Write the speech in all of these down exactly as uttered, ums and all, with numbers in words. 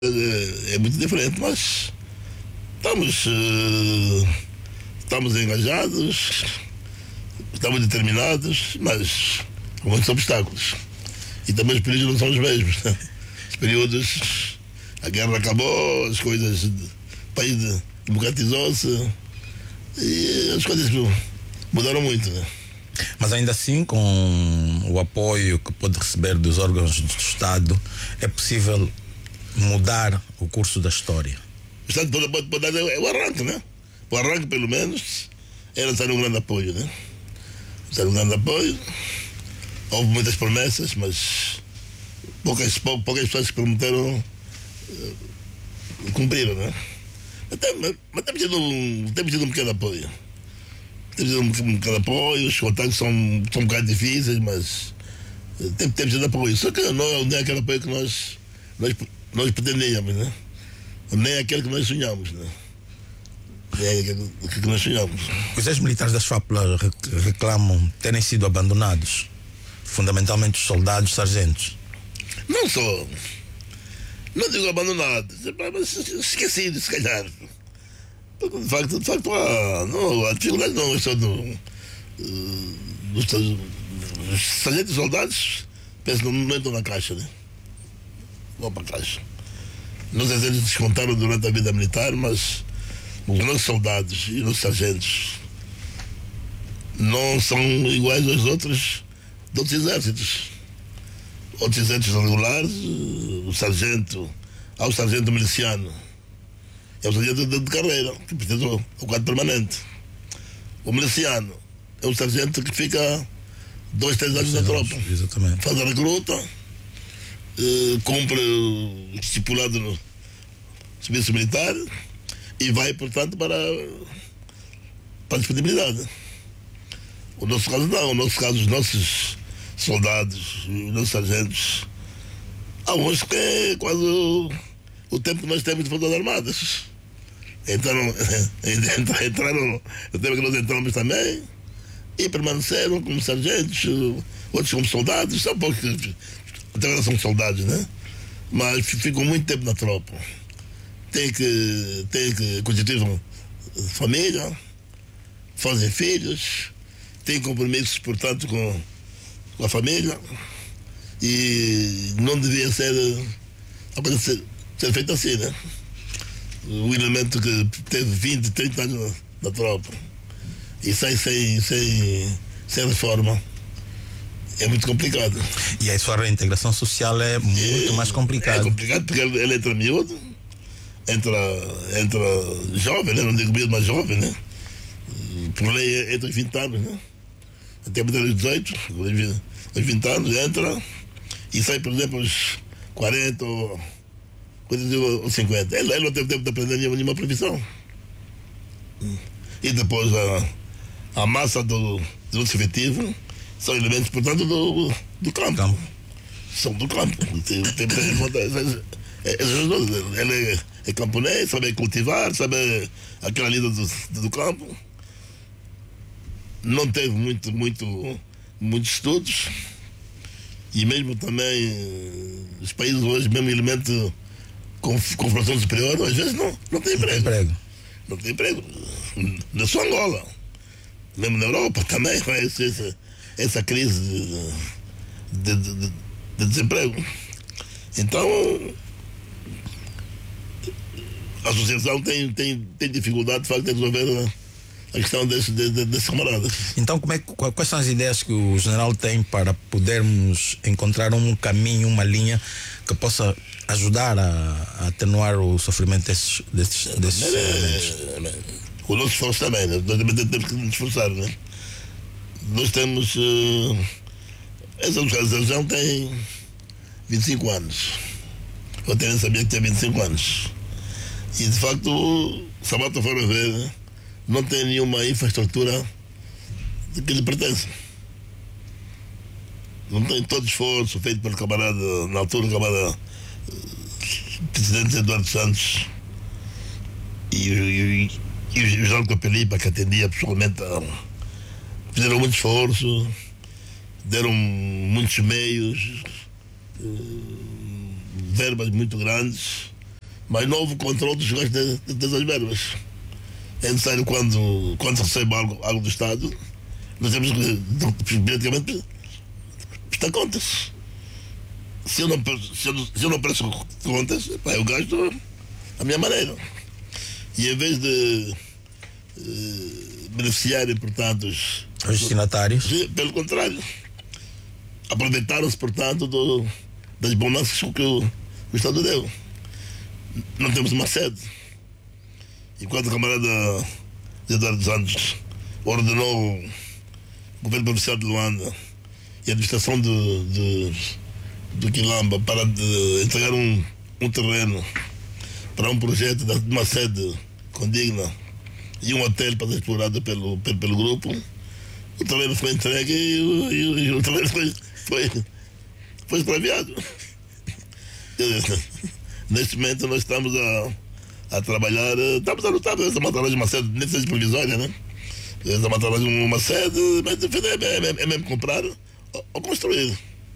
é, é muito diferente, mas estamos, uh, estamos engajados, estamos determinados, mas com muitos obstáculos. E também os períodos não são os mesmos. Né? Os períodos, a guerra acabou, as coisas, o país democratizou-se e as coisas mudaram muito. Né? Mas ainda assim, com o apoio que pode receber dos órgãos do Estado, é possível mudar o curso da história? O Estado pode, pode, pode dar é o arranque, né? O arranque, pelo menos, era necessário um grande apoio, né? Necessário um grande apoio. Houve muitas promessas, mas poucas, pou, poucas pessoas que prometeram uh, cumpriram, né? Mas, tem, mas, mas temos tido um, temos tido um pequeno apoio. Temos tido um, um pequeno apoio, os contatos são, são um bocado difíceis, mas uh, temos, temos tido apoio. Só que não, não é aquele apoio que nós, nós, nós pretendíamos, né? Nem aquele que nós sonhamos, né? Nem aquele que nós sonhamos. Os ex-militares das FAPLA reclamam terem sido abandonados, fundamentalmente os soldados, sargentos. Não só, não digo abandonados, mas esquecidos, se calhar. De facto, de facto a, não, a dificuldade não é só do, dos, dos sargentos e soldados, penso que não entram na caixa, né? Vão para a caixa. Não sei se eles descontaram durante a vida militar, mas os nossos soldados e os sargentos não são iguais aos outros de outros exércitos. Outros exércitos regulares, o sargento, há o sargento miliciano, é o sargento de, de carreira, que pertence ao, ao quadro permanente. O miliciano é o sargento que fica dois, três anos na tropa. Exatamente. Faz a recruta, eh, cumpre o estipulado no serviço militar e vai, portanto, para, para a disponibilidade. O nosso caso não, o nosso caso, os nossos soldados, os nossos sargentos, há uns que é quase o, o tempo que nós temos de Forças Armadas. Entraram, entraram no tempo que nós entramos também e permaneceram como sargentos, outros como soldados, são poucos, até agora são soldados, né? Mas ficam muito tempo na tropa. Tem que, tem que constituir família, fazem filhos, têm compromissos, portanto, com, com a família e não devia ser a coisa ser, ser feita assim, né? O elemento que teve vinte, trinta anos na, na tropa e sai sem, sem, sem reforma é muito complicado. E a sua reintegração social é muito é, mais complicada. É complicado porque ele, ele entra miúdo, entra, entra jovem, né? Não digo miúdo, mas jovem, né? Por lei entra aos vinte anos, né? Até os dezoito, aos vinte anos, entra e sai, por exemplo, aos quarenta ou, ou cinquenta. Ele, ele não teve tempo de aprender nenhuma, nenhuma profissão. E depois a, a massa do, do outro efetivo são elementos, portanto, do, do campo. campo. São do campo. Tem, tem, tem, ele é, é camponês, sabe cultivar, sabe aquela lida do, do campo. Não teve muito, muito, muitos estudos e mesmo também os países hoje, mesmo elemento com, com formação superior, às vezes não, não tem emprego. Não tem emprego. Não tem emprego. Não é só Angola. Mesmo na Europa também, essa, essa crise de, de, de, de desemprego. Então, a associação tem, tem, tem dificuldade de facto de resolver a questão desses desse, desse camaradas. Então, como é, quais são as ideias que o general tem para podermos encontrar um caminho, uma linha que possa ajudar a, a atenuar o sofrimento desses, desses, desses é, é, o nosso esforço também, né? Nós também temos que nos esforçar, né? Nós temos uh, essa associação tem vinte e cinco anos. Eu até nem sabia que tinha vinte e cinco anos. E de facto, se a malta for a ver, né? Não tem nenhuma infraestrutura de que lhe pertence. Não tem todo esforço feito pelo camarada, na altura, o camarada presidente Eduardo Santos e, e, e o General Copelipa, que atendia pessoalmente, a, fizeram muito esforço, deram muitos meios, verbas muito grandes mas não houve controle dos gastos de, de, dessas verbas. É necessário, quando, quando se recebe algo, algo do Estado, nós temos que praticamente prestar contas. Se eu não, se eu, se eu não presto contas, pá, eu gasto a minha maneira. E em vez de eh, beneficiarem, portanto, os, os destinatários, pelo contrário, aproveitaram-se, portanto, do, das bonanças que o, o Estado deu. Não temos uma sede. Enquanto o camarada Eduardo Santos ordenou o governo provincial de Luanda e a administração de, de, do Quilamba para de entregar um, um terreno para um projeto de uma sede condigna e um hotel para ser explorado pelo, pelo, pelo grupo, o terreno foi entregue e o, e, e o terreno foi, foi, foi extraviado. Neste momento nós estamos a, a trabalhar, estamos a lutar para uma através de uma sede, nem seja provisória, né? Estamos através de uma sede, mas é, é, é mesmo comprar ou, ou construir.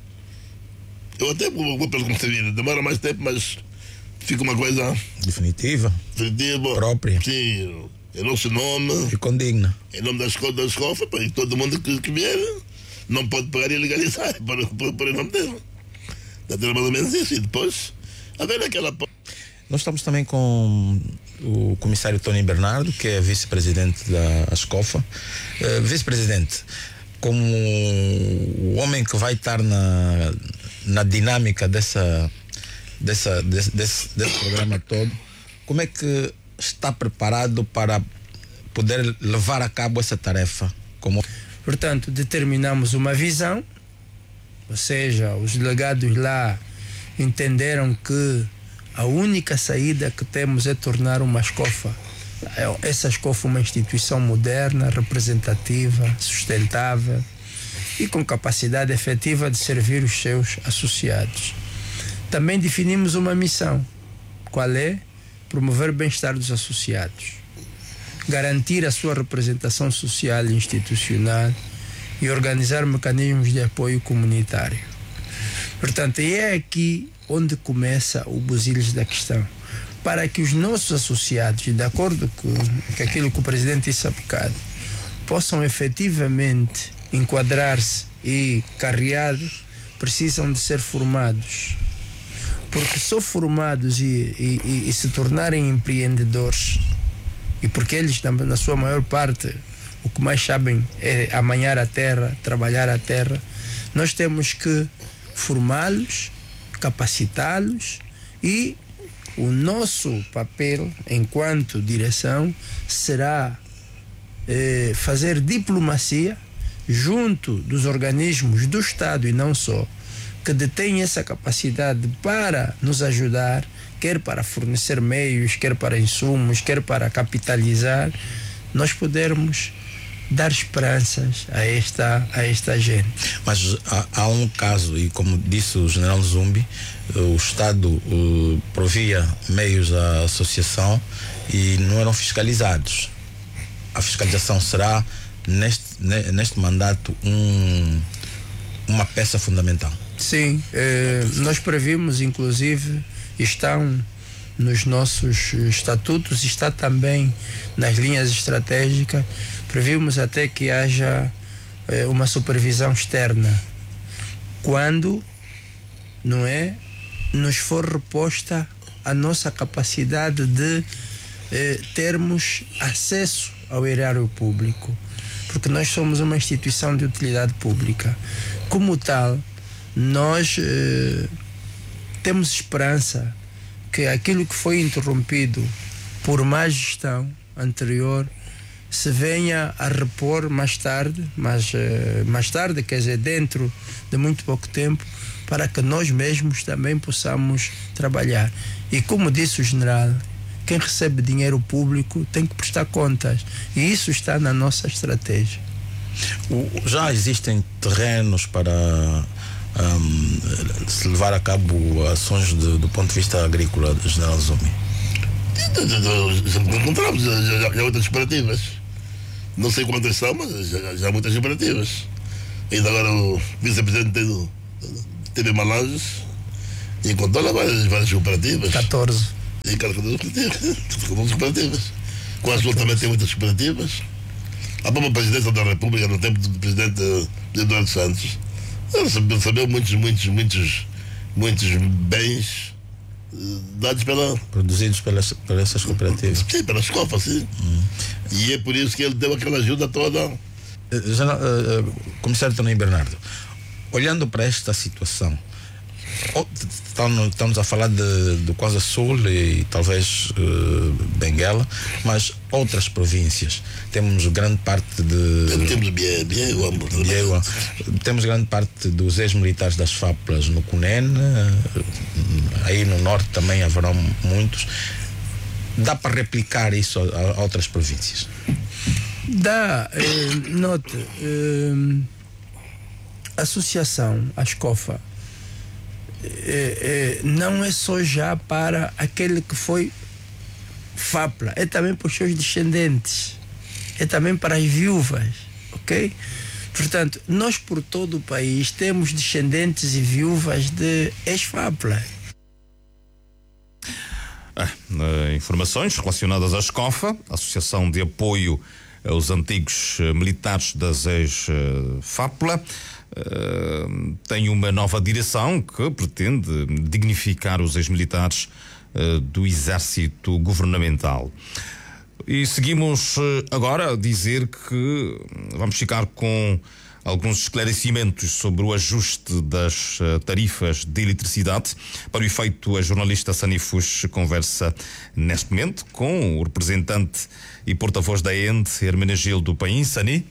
Eu até vou, vou pelo construir, demora mais tempo, mas fica uma coisa definitiva, definitiva, própria. Sim, em nosso nome. E condigna. Em nome das escola, da escola, para todo mundo que, que vier não pode pagar e legalizar por, por, por em nome dele. Está mais ou menos isso. E depois, a ver aquela. Nós estamos também com o comissário Tony Bernardo, que é vice-presidente da ASCOFA. Uh, vice-presidente, como o homem que vai estar na, na dinâmica dessa, dessa, desse, desse, desse programa todo, como é que está preparado para poder levar a cabo essa tarefa? Como... Portanto, determinamos uma visão, ou seja, os delegados lá entenderam que a única saída que temos é tornar uma ASCOFA, essa ASCOFA uma instituição moderna, representativa, sustentável e com capacidade efetiva de servir os seus associados. Também definimos uma missão. Qual é? Promover o bem-estar dos associados, garantir a sua representação social e institucional e organizar mecanismos de apoio comunitário. Portanto, é aqui onde começa o busilhos da questão. Para que os nossos associados, de acordo com, com aquilo que o Presidente disse há bocado, possam efetivamente enquadrar-se e carreados, precisam de ser formados. Porque só formados e, e, e, e se tornarem empreendedores, e porque eles, na sua maior parte, o que mais sabem é amanhar a terra, trabalhar a terra, nós temos que formá-los, capacitá-los, e o nosso papel enquanto direção será eh, fazer diplomacia junto dos organismos do Estado e não só, que detêm essa capacidade para nos ajudar, quer para fornecer meios, quer para insumos, quer para capitalizar, nós podermos dar esperanças a esta, a esta gente. Mas há, há um caso, e como disse o general Zumbi, o Estado uh, provia meios à associação e não eram fiscalizados. A fiscalização será, neste, neste mandato, um, uma peça fundamental. Sim, eh, nós previmos, inclusive, estão nos nossos estatutos, está também nas linhas estratégicas, previmos até que haja eh, uma supervisão externa quando, não é, nos for reposta a nossa capacidade de eh, termos acesso ao erário público, porque nós somos uma instituição de utilidade pública. Como tal, nós eh, temos esperança que aquilo que foi interrompido por má gestão anterior se venha a repor mais tarde, mas eh, mais tarde, quer dizer, dentro de muito pouco tempo, para que nós mesmos também possamos trabalhar. E como disse o general, quem recebe dinheiro público tem que prestar contas, e isso está na nossa estratégia. O, já existem terrenos para um, se levar a cabo ações de, do ponto de vista agrícola, general Zumbi? Encontramos já, já, já outras cooperativas. Não sei quantas são, mas já, já há muitas cooperativas. Ainda agora o vice-presidente teve Malanges e encontrou lá várias, várias cooperativas. catorze. Em cada cooperativa. cooperativas. Com a Sul também tem muitas cooperativas. A própria presidência da República, no tempo do presidente Eduardo Santos, recebeu muitos, muitos, muitos, muitos bens dados pela... Produzidos pelas, por essas cooperativas. Sim, pelas COFA, sim. Hum. E é por isso que ele deu aquela ajuda toda. Já, uh, uh, Comissário Toninho Bernardo, olhando para esta situação, estamos a falar de, de Kwanza Sul e talvez uh, Benguela, mas outras províncias. Temos grande parte de... Temos Biéua, Biéua. Temos grande parte dos ex-militares das FAPLAs no Cunene, aí no norte também haverão muitos. Dá para replicar isso a, a outras províncias? Dá. Eh, note, eh, a associação, a SCOFA, É, é, não é só já para aquele que foi FAPLA, é também para os seus descendentes, é também para as viúvas, ok? Portanto, nós por todo o país temos descendentes e viúvas de ex-FAPLA. Ah, informações relacionadas à SCOFA, Associação de Apoio aos Antigos Militares das ex-FAPLA. Uh, tem uma nova direção que pretende dignificar os ex-militares uh, do exército governamental. E seguimos uh, agora a dizer que vamos ficar com alguns esclarecimentos sobre o ajuste das uh, tarifas de eletricidade. Para o efeito, a jornalista Sani Fuchs conversa neste momento com o representante e porta-voz da E N D, Hermenegildo Paim. Sani.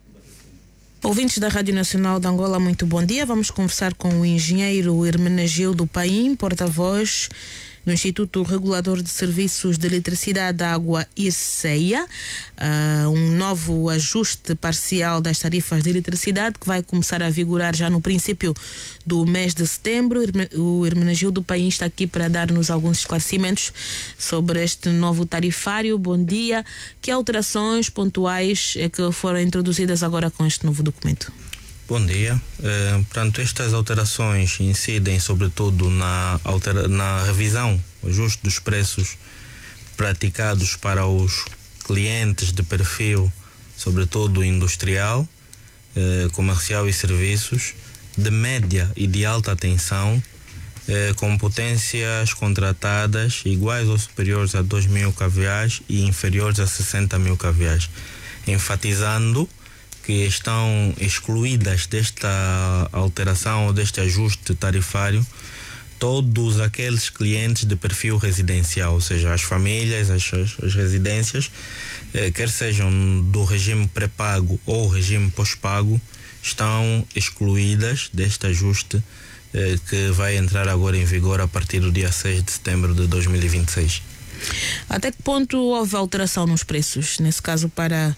Ouvintes da Rádio Nacional de Angola, muito bom dia. Vamos conversar com o engenheiro Hermenegildo Paim, porta-voz do Instituto Regulador de Serviços de Eletricidade, Água e Irceia. Uh, um novo ajuste parcial das tarifas de eletricidade que vai começar a vigorar já no princípio do mês de setembro. O Hermenegildo Paim está aqui para dar-nos alguns esclarecimentos sobre este novo tarifário. Bom dia. Que alterações pontuais é que foram introduzidas agora com este novo documento? Bom dia. Uh, portanto, estas alterações incidem sobretudo na, altera na revisão, ajuste dos preços praticados para os clientes de perfil, sobretudo industrial, uh, comercial e serviços, de média e de alta tensão, uh, com potências contratadas iguais ou superiores a dois mil kVA e inferiores a sessenta mil kVA, enfatizando que estão excluídas desta alteração ou deste ajuste tarifário todos aqueles clientes de perfil residencial, ou seja, as famílias, as, as residências, eh, quer sejam do regime pré-pago ou regime pós-pago, estão excluídas deste ajuste eh, que vai entrar agora em vigor a partir do dia seis de setembro de dois mil e vinte e seis. Até que ponto houve alteração nos preços, nesse caso para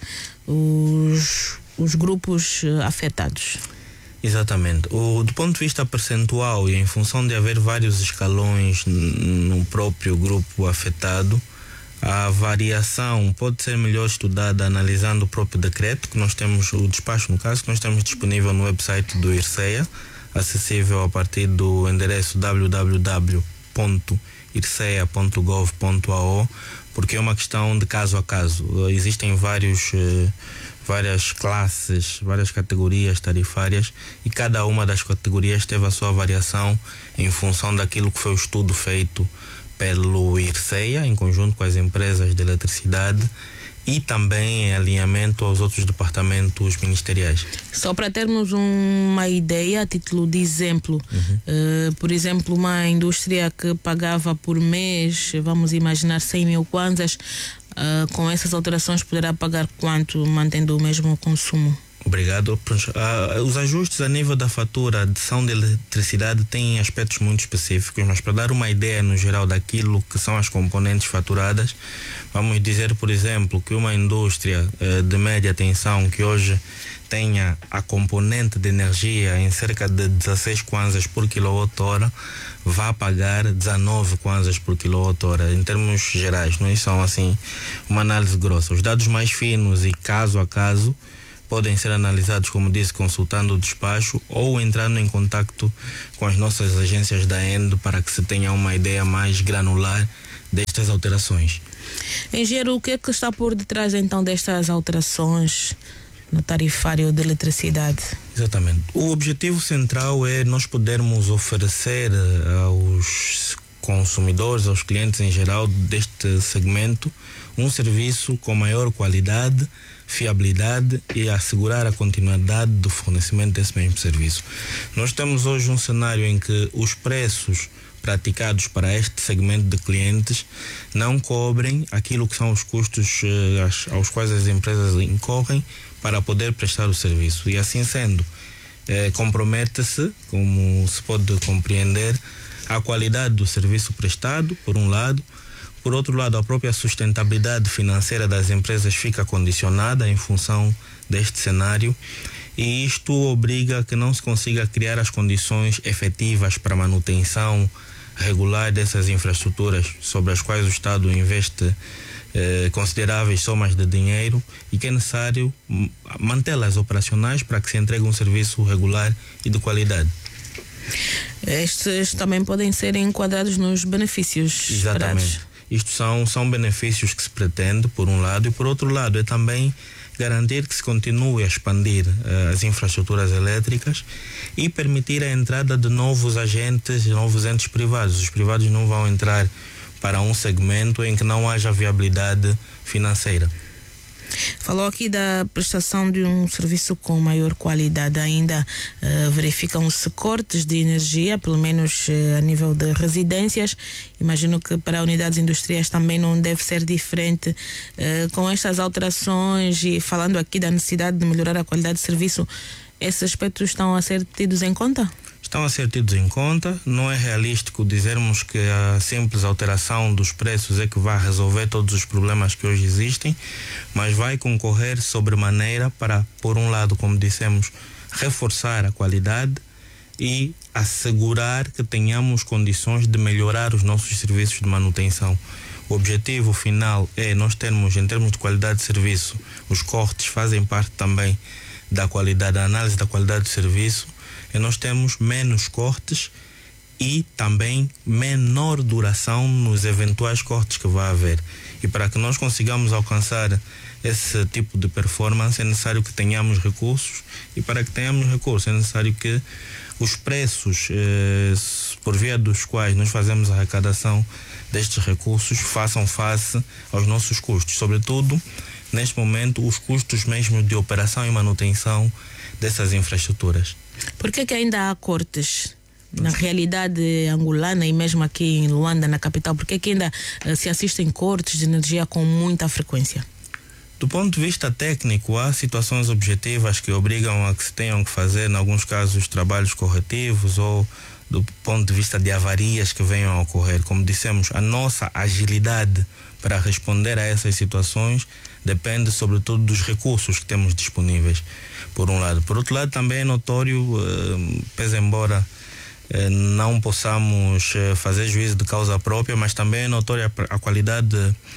os... os grupos afetados? Exatamente. O, do ponto de vista percentual e em função de haver vários escalões no próprio grupo afetado, a variação pode ser melhor estudada analisando o próprio decreto, que nós temos, o despacho no caso, que nós temos disponível no website do Irceia, acessível a partir do endereço w w w ponto irceia ponto gov ponto a o, porque é uma questão de caso a caso. Existem vários... Eh, várias classes, várias categorias tarifárias e cada uma das categorias teve a sua variação em função daquilo que foi o estudo feito pelo Irceia, em conjunto com as empresas de eletricidade e também em alinhamento aos outros departamentos ministeriais. Só para termos um, uma ideia, a título de exemplo, uhum. uh, por exemplo, uma indústria que pagava por mês, vamos imaginar cem mil kwanzas, uh, com essas alterações poderá pagar quanto, mantendo o mesmo consumo? Obrigado. Uh, os ajustes a nível da fatura de adição de eletricidade têm aspectos muito específicos, mas para dar uma ideia no geral daquilo que são as componentes faturadas, vamos dizer, por exemplo, que uma indústria uh, de média tensão que hoje tenha a componente de energia em cerca de dezasseis kwanzas por quilowatt-hora, vai pagar dezenove kwanzas por quilowatt-hora, em termos gerais, não é? São assim uma análise grossa. Os dados mais finos e caso a caso podem ser analisados, como disse, consultando o despacho ou entrando em contacto com as nossas agências da E N D para que se tenha uma ideia mais granular destas alterações. Engenheiro, o que é que está por detrás então destas alterações no tarifário de eletricidade? Exatamente. O objetivo central é nós podermos oferecer aos consumidores, aos clientes em geral deste segmento, um serviço com maior qualidade, fiabilidade e assegurar a continuidade do fornecimento desse mesmo serviço. Nós temos hoje um cenário em que os preços praticados para este segmento de clientes não cobrem aquilo que são os custos eh, aos quais as empresas incorrem para poder prestar o serviço. E assim sendo, eh, compromete-se, como se pode compreender, a qualidade do serviço prestado, por um lado. Por outro lado, a própria sustentabilidade financeira das empresas fica condicionada em função deste cenário, e isto obriga a que não se consiga criar as condições efetivas para a manutenção regular dessas infraestruturas sobre as quais o Estado investe eh, consideráveis somas de dinheiro, e que é necessário mantê-las operacionais para que se entregue um serviço regular e de qualidade. Estes também podem ser enquadrados nos benefícios Exatamente. esperados. Isto são, são benefícios que se pretende, por um lado, e por outro lado é também garantir que se continue a expandir uh, as infraestruturas elétricas e permitir a entrada de novos agentes, novos entes privados. Os privados não vão entrar para um segmento em que não haja viabilidade financeira. Falou aqui da prestação de um serviço com maior qualidade. Ainda uh, verificam-se cortes de energia, pelo menos uh, a nível de residências. Imagino que para unidades industriais também não deve ser diferente. Uh, com estas alterações e falando aqui da necessidade de melhorar a qualidade de serviço, esses aspectos estão a ser tidos em conta? Estão a ser tidos em conta. Não é realístico dizermos que a simples alteração dos preços é que vai resolver todos os problemas que hoje existem, mas vai concorrer sobremaneira para, por um lado, como dissemos, reforçar a qualidade e assegurar que tenhamos condições de melhorar os nossos serviços de manutenção. O objetivo final é nós termos, em termos de qualidade de serviço, os cortes fazem parte também da qualidade, da análise da qualidade de serviço, e nós temos menos cortes e também menor duração nos eventuais cortes que vai haver. E para que nós consigamos alcançar esse tipo de performance é necessário que tenhamos recursos, e para que tenhamos recursos é necessário que os preços eh, por via dos quais nós fazemos a arrecadação destes recursos façam face aos nossos custos, sobretudo neste momento os custos mesmo de operação e manutenção dessas infraestruturas. Por que que ainda há cortes na realidade angolana e mesmo aqui em Luanda, na capital? Por que que ainda uh, se assistem cortes de energia com muita frequência? Do ponto de vista técnico, há situações objetivas que obrigam a que se tenham que fazer, em alguns casos, trabalhos corretivos, ou do ponto de vista de avarias que venham a ocorrer. Como dissemos, a nossa agilidade para responder a essas situações depende sobretudo dos recursos que temos disponíveis, por um lado. Por outro lado, também é notório, eh, pese embora eh, não possamos eh, fazer juízo de causa própria, mas também é notória a, a qualidade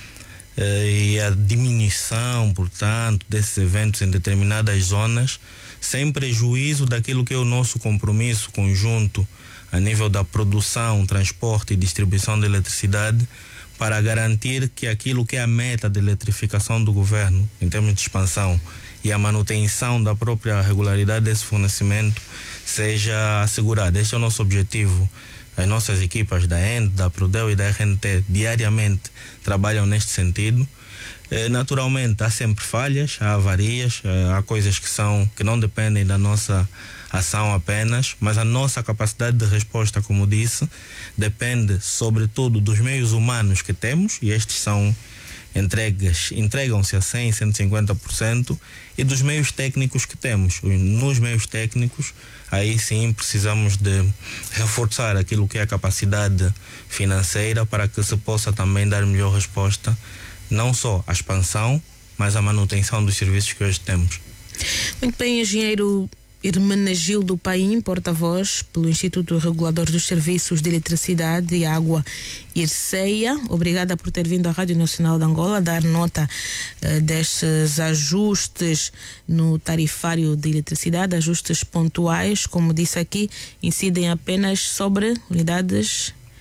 eh, e a diminuição, portanto, desses eventos em determinadas zonas, sem prejuízo daquilo que é o nosso compromisso conjunto a nível da produção, transporte e distribuição de eletricidade, para garantir que aquilo que é a meta de eletrificação do governo, em termos de expansão, e a manutenção da própria regularidade desse fornecimento seja assegurada. Este é o nosso objetivo. As nossas equipas da E N D, da Prodel e da R N T diariamente trabalham neste sentido. Eh, naturalmente há sempre falhas, há avarias, eh, há coisas que são que não dependem da nossa ação apenas, mas a nossa capacidade de resposta, como disse, depende sobretudo dos meios humanos que temos, e estes são entregas, entregam-se a cem, cento e cinquenta por cento, e dos meios técnicos que temos. Nos meios técnicos, aí sim precisamos de reforçar aquilo que é a capacidade financeira para que se possa também dar melhor resposta, não só à expansão, mas à manutenção dos serviços que hoje temos. Muito bem, engenheiro Hermenegildo Paim, porta-voz pelo Instituto Regulador dos Serviços de Eletricidade e Água, IRCEA. Obrigada por ter vindo à Rádio Nacional de Angola dar nota uh, destes ajustes no tarifário de eletricidade, ajustes pontuais, como disse aqui, incidem apenas sobre unidades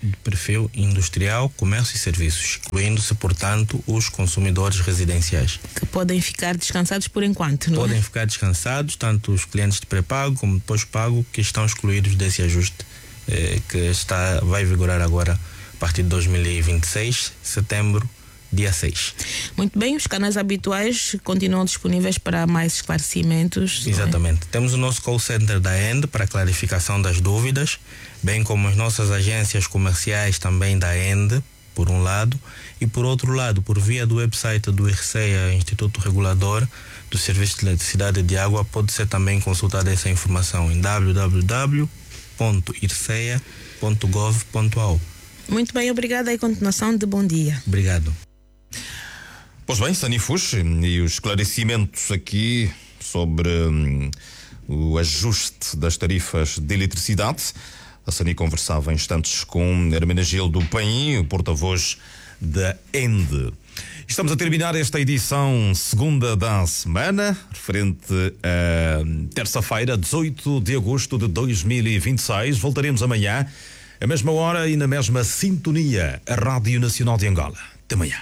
de perfil industrial, comércio e serviços, incluindo-se, portanto, os consumidores residenciais. Que podem ficar descansados por enquanto, não Podem é? ficar descansados, tanto os clientes de pré-pago como de pós-pago, que estão excluídos desse ajuste eh, que está, vai vigorar agora a partir de dois mil e vinte e seis, setembro, dia seis. Muito bem, os canais habituais continuam disponíveis para mais esclarecimentos. Exatamente. Temos o nosso call center da E N D para clarificação das dúvidas, bem como as nossas agências comerciais também da E N D, por um lado, e por outro lado, por via do website do IRCEA, Instituto Regulador do Serviço de Eletricidade e de Água, pode ser também consultada essa informação em w w w ponto ircea ponto gov ponto a u. Muito bem, obrigada e continuação de bom dia. Obrigado. Pois bem, Sanifus, e os esclarecimentos aqui sobre hum, o ajuste das tarifas de eletricidade. A Sani conversava em instantes com Hermenegildo Paim, o porta-voz da E N D. Estamos a terminar esta edição segunda da semana, referente a terça-feira, dezoito de agosto de dois mil e vinte e seis. Voltaremos amanhã, à mesma hora e na mesma sintonia, a Rádio Nacional de Angola. Até amanhã.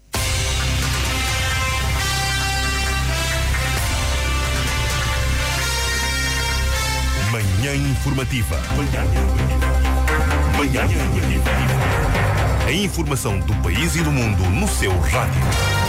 Manhã Informativa. Manhã Informativa. Manhã Informativa. A informação do país e do mundo no seu rádio.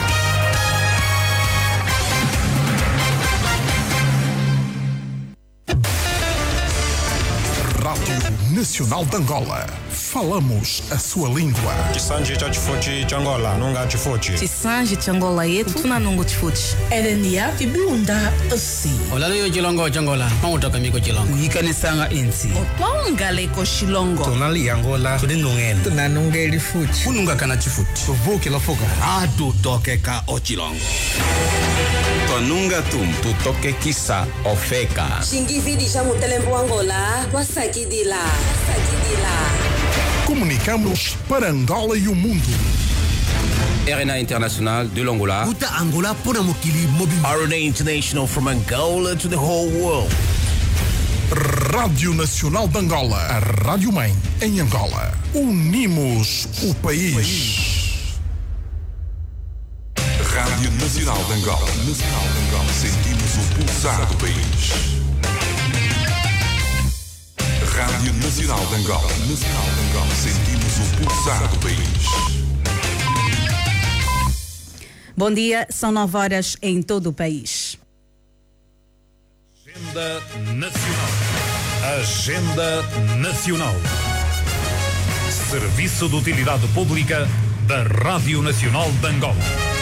Rádio Nacional de Angola. Falamos a sua língua. Chisanji cha chifuchi cha Angola, nunga chifuchi. Chisanji cha Angola yetu tuna nungu chifuchi. Erenia tibiunda asi. Olalo yo chilongo cha Angola, pangutoka miko chilongo. Uyikanisanga insi. Otwaungale ko shilongo. Tonali Angola, tudinungen. Tunanungeli fuchi. Ununga kana chifuchi. Vuki la foka. Adu toke ka ochilongo. Tonunga tum, tu toke kisa ofeka. Shingividi cha mutelembo Angola, wasakidila. Wasakidila. Comunicamos para Angola e o mundo. R N A International de l'Angola. Uta Angola pura mukili mobi. R N A International from Angola to the whole world. Rádio Nacional de Angola. A Rádio Mãe em Angola. Unimos o país. Rádio Nacional de Angola. Nacional de Angola. Sentimos o pulsar do país. Rádio Nacional de Angola. Nacional de Angola. Sentimos o pulsar do país. Bom dia, são nove horas em todo o país. Agenda Nacional. Agenda Nacional. Serviço de Utilidade Pública da Rádio Nacional de Angola.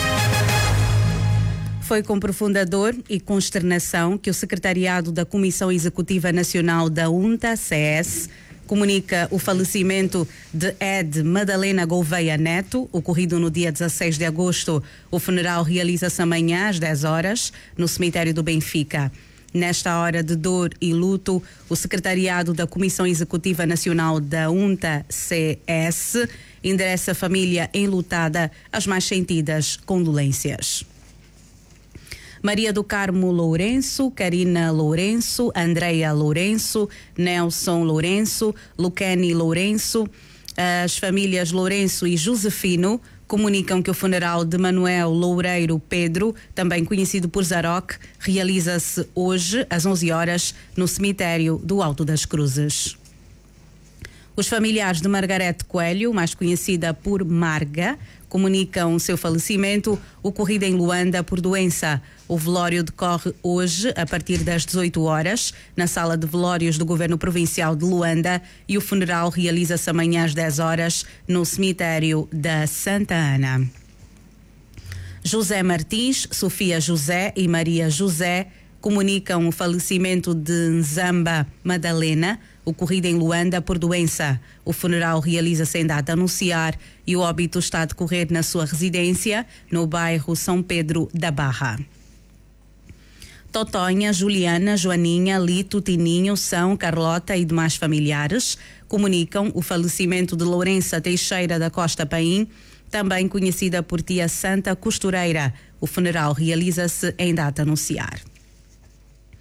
Foi com profunda dor e consternação que o secretariado da Comissão Executiva Nacional da UNTA, C S, comunica o falecimento de Ed Madalena Gouveia Neto, ocorrido no dia dezasseis de agosto. O funeral realiza-se amanhã às dez horas, no cemitério do Benfica. Nesta hora de dor e luto, o secretariado da Comissão Executiva Nacional da UNTA, C S, endereça a família enlutada as mais sentidas condolências. Maria do Carmo Lourenço, Karina Lourenço, Andreia Lourenço, Nelson Lourenço, Luquene Lourenço. As famílias Lourenço e Josefino comunicam que o funeral de Manuel Loureiro Pedro, também conhecido por Zaroc, realiza-se hoje às onze horas no cemitério do Alto das Cruzes. Os familiares de Margarete Coelho, mais conhecida por Marga, comunicam o seu falecimento ocorrido em Luanda por doença. O velório decorre hoje a partir das dezoito horas na sala de velórios do Governo Provincial de Luanda e o funeral realiza-se amanhã às dez horas no cemitério da Santa Ana. José Martins, Sofia José e Maria José comunicam o falecimento de Nzamba Madalena, ocorrido em Luanda por doença. O funeral realiza-se em data a anunciar e o óbito está a decorrer na sua residência, no bairro São Pedro da Barra. Totonha, Juliana, Joaninha, Lito, Tininho, São, Carlota e demais familiares comunicam o falecimento de Lourença Teixeira da Costa Paim, também conhecida por Tia Santa Costureira. O funeral realiza-se em data a anunciar.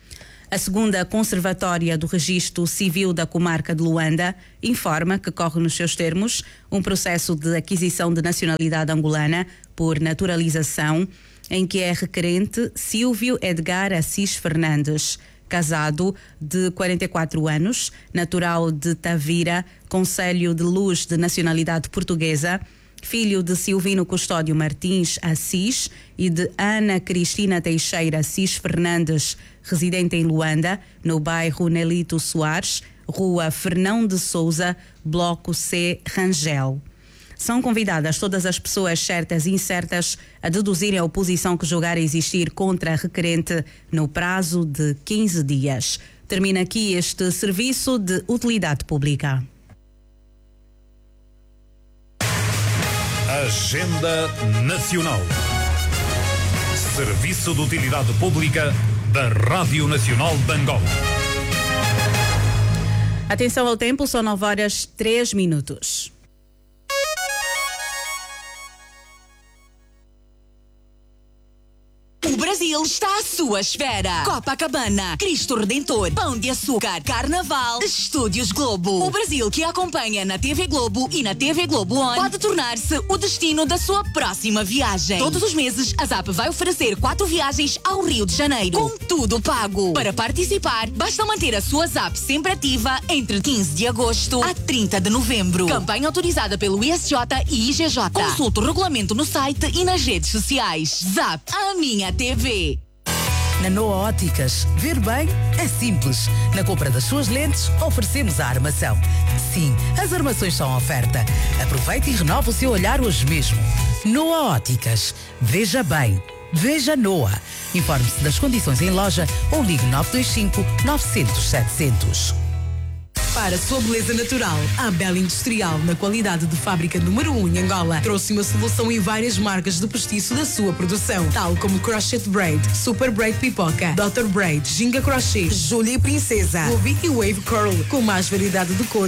A segunda Conservatória do Registro Civil da Comarca de Luanda informa que corre nos seus termos um processo de aquisição de nacionalidade angolana por naturalização em que é requerente Silvio Edgar Assis Fernandes, casado, de quarenta e quatro anos, natural de Tavira, Concelho de Luz, de nacionalidade portuguesa, filho de Silvino Custódio Martins Assis e de Ana Cristina Teixeira Assis Fernandes, residente em Luanda, no bairro Nelito Soares, Rua Fernão de Souza, Bloco C, Rangel. São convidadas todas as pessoas certas e incertas a deduzirem a oposição que julgar existir contra a requerente no prazo de quinze dias. Termina aqui este serviço de utilidade pública. Agenda Nacional. Serviço de utilidade pública da Rádio Nacional de Angola. Atenção ao tempo, são nove horas três minutos. O Brasil está à sua espera. Copacabana, Cristo Redentor, Pão de Açúcar, Carnaval, Estúdios Globo. O Brasil que acompanha na T V Globo e na T V Globo On pode tornar-se o destino da sua próxima viagem. Todos os meses, a Zap vai oferecer quatro viagens ao Rio de Janeiro, com tudo pago. Para participar, basta manter a sua Zap sempre ativa entre quinze de agosto a trinta de novembro. Campanha autorizada pelo I S J e I G J. Consulte o regulamento no site e nas redes sociais. Zap, a minha T V. Na Noa Óticas, ver bem é simples. Na compra das suas lentes, oferecemos a armação. Sim, as armações são oferta. Aproveite e renova o seu olhar hoje mesmo. Noa Óticas. Veja bem. Veja Noa. Informe-se das condições em loja ou ligue nove dois cinco, nove zero zero, sete zero zero. Para a sua beleza natural, a Bela Industrial, na qualidade de fábrica número um em Angola, trouxe uma solução em várias marcas de postiço da sua produção, tal como Crochet Braid, Super Braid Pipoca, doutor Braid, Ginga Crochet, Júlia e Princesa, Ruby e Wave Curl, com mais variedade de cores